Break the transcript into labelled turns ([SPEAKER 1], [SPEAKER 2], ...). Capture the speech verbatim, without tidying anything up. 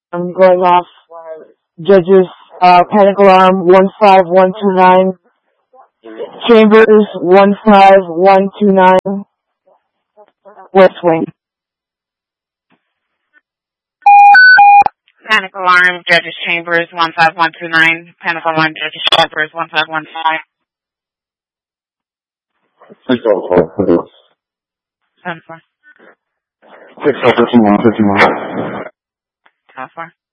[SPEAKER 1] I'm going off Judges, uh, panic alarm one five one two nine, Chambers one five one two nine, West Wing.
[SPEAKER 2] Panic alarm, Judges Chambers one five one two nine, panic alarm, Judges Chambers one five one two nine.
[SPEAKER 3] Six oh four.
[SPEAKER 2] Ten four.
[SPEAKER 3] Six oh fifty one fifty one.
[SPEAKER 2] Ten four.